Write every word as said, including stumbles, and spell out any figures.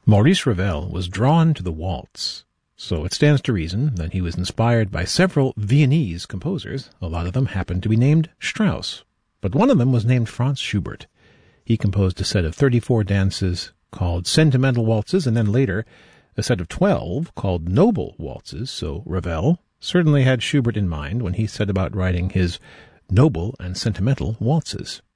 Maurice Ravel was drawn to the waltz, so it stands to reason that he was inspired by several Viennese composers. A lot of them happened to be named Strauss, but one of them was named Franz Schubert. He composed a set of thirty-four dances called Sentimental Waltzes, and then later a set of twelve called Noble Waltzes, so Ravel certainly had Schubert in mind when he set about writing his Noble and Sentimental Waltzes.